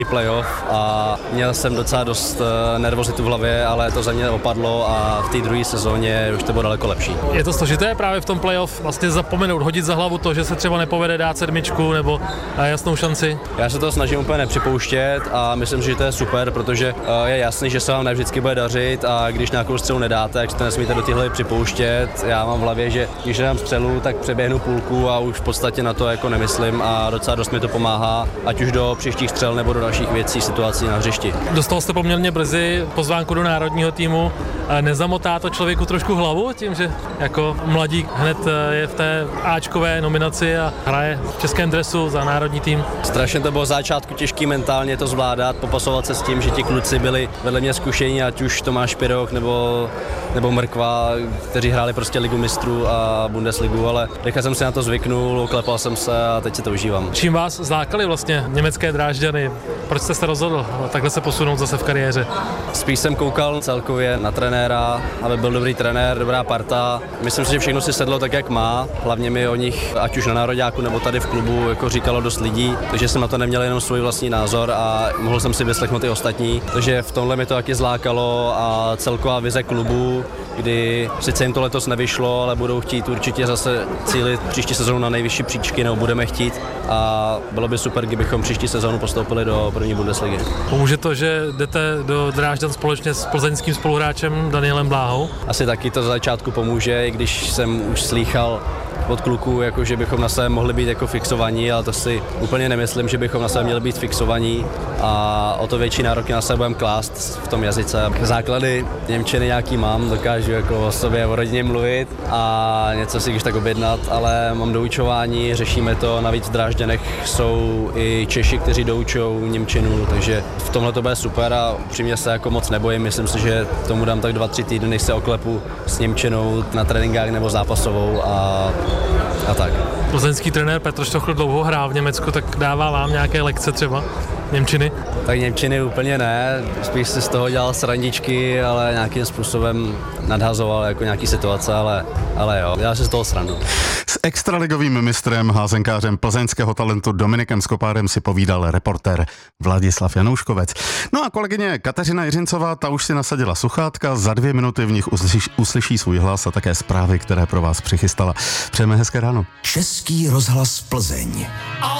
playoff a měl jsem docela dost nervozitu v hlavě, ale to za mě opadlo a v té druhé sezóně už to bylo daleko lepší. Je to složité právě v tom playoff vlastně zapomenout, hodit za hlavu to, že se třeba nepovede dát sedmičku nebo jasnou šanci? Já se to snažím úplně nepřipouštět a myslím, že to je super, protože je jasný, že se vám ne vždycky bude dařit a když nějakou střelu nedáte, tak to nesmíte do téhle připouštět. Já mám v hlavě, že když nedám střelu, tak přeběhnu půlku a už v podstatě na to jako nemyslím a docela dost mi to pomáhá, ať už do příštích střel nebo do dalších věcí, situací na hřišti. Dostal jste poměrně brzy pozvánku do národního týmu. Nezamotá to člověku trošku hlavu tím, že jako mladík hned je v té áčkové nominaci a hraje v českém dresu za národní tým? Strašně to bylo v začátku těžký mentálně to zvládat, popasovat se s tím, že ti kluci byli vedle mě zkušení, ať už Tomáš Pirok nebo Mrkva, kteří hráli prostě Ligu mistrů a Bundesligu, ale rychle jsem si na to zvyknul, oklepal jsem se a teď si to užívám. Čím vás zlákaly vlastně německé Drážďany? Proč jste se rozhodl takhle se posunout zase v kariéře? Spíš jsem koukal celkově na trenéra, aby byl dobrý trenér, dobrá parta. Myslím si, že všechno si sedlo tak, jak má. Hlavně mi o nich, ať už na nároďáku nebo tady v klubu, jako říkalo dost lidí, takže jsem na to neměl jenom svůj vlastní názor a mohl jsem si vyslechnout i ostatní. Takže v tomhle mi to taky zlákalo a celková vize klubu, kdy sice jim to letos nevyšlo, ale budou chtít určitě zase cílit příští sezónu na nejvyšší příčky, nebo budeme chtít a bylo by super, kdybychom příští sezónu postoupili do první Bundesligy. Pomůže to, že jdete do Drážďan společně s plzeňským spoluhráčem Danielem Bláhou? Asi taky to za začátku pomůže, i když jsem už slýchal od kluků, jako že bychom na sebe mohli být jako fixovaní, ale to si úplně nemyslím, že bychom na sebe měli být fixovaní a o to větší nároky na sebe budeme klást v tom jazyce. Základy němčiny nějaký mám, dokážu jako o sobě, o rodině mluvit a něco si když tak objednat, ale mám doučování, řešíme to, navíc v Drážďanech jsou i Češi, kteří doučou němčinu, takže v tomhle to bude super a upřímně se jako moc nebojím, myslím si, že tomu dám tak 2-3 týdny, než se oklepu s němčinou na tréninkách nebo zápasovou a tak. Plzeňský trenér Petr Štochl dlouho hrál v Německu, tak dává vám nějaké lekce třeba němčiny? Tak němčiny úplně ne, spíš si z toho dělal srandičky, ale nějakým způsobem nadhazoval jako nějaký situace, ale jo, dělal si z toho srandu. S extraligovým mistrem, házenkářem plzeňského talentu Dominikem Skopárem si povídal reportér Vladislav Janouškovec. No a kolegyně Kateřina Jiřincová, ta už si nasadila sluchátka, za 2 minuty v nich uslyší svůj hlas a také zprávy, které pro vás přichystala. Přejeme hezké ráno. Český rozhlas Plzeň.